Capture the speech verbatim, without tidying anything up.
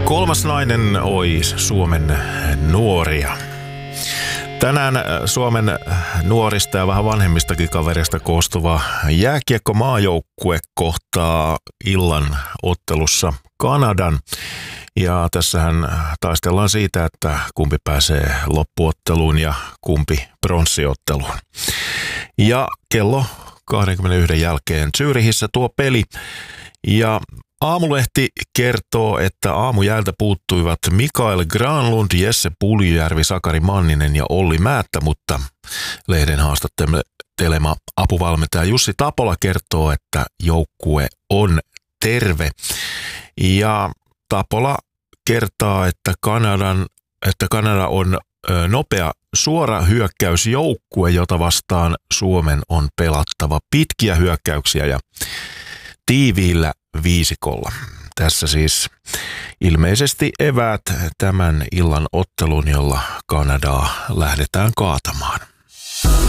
Kolmas nainen ois Suomen nuoria. Tänään Suomen nuorista ja vähän vanhemmistakin kavereista koostuva jääkiekkomaajoukkue kohtaa illan ottelussa Kanadan. Ja tässähän taistellaan siitä, että kumpi pääsee loppuotteluun ja kumpi pronssiotteluun. Ja kello kaksikymmentäyksi jälkeen Zyrihissä tuo peli. Ja Aamulehti kertoo, että aamujäältä puuttuivat Mikael Granlund, Jesse Puljujärvi, Sakari Manninen ja Olli Määttä, mutta lehden haastattelema apuvalmentaja Jussi Tapola kertoo, että joukkue on terve. Ja Tapola kertaa, että, Kanadan, että Kanada on nopea suora hyökkäysjoukkue, jota vastaan Suomen on pelattava pitkiä hyökkäyksiä ja tiiviillä viisikolla. Tässä siis ilmeisesti eväät tämän illan ottelun, jolla Kanadaa lähdetään kaatamaan.